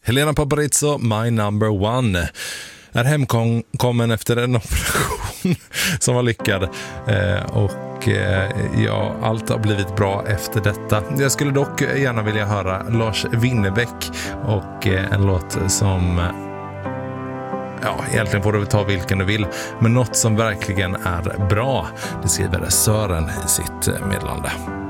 Helena Paparizou, My Number One, är hemkommen efter en operation som var lyckad och allt har blivit bra efter detta. Jag skulle dock gärna vilja höra Lars Winnerbäck och en låt som, egentligen får du ta vilken du vill, men något som verkligen är bra, det skriver Sören i sitt meddelande.